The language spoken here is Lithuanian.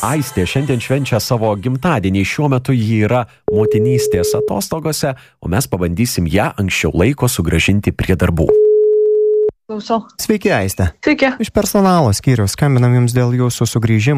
Aistė šiandien švenčia savo gimtadienį. Šiuo metu ji yra motinystės atostogose, o mes pabandysim ją anksčiau laiko sugrąžinti prie darbų. Klausau. Sveiki, Aiste. Sveiki. Iš personalo skyriaus skambinam jums dėl jūsų sugrįžimo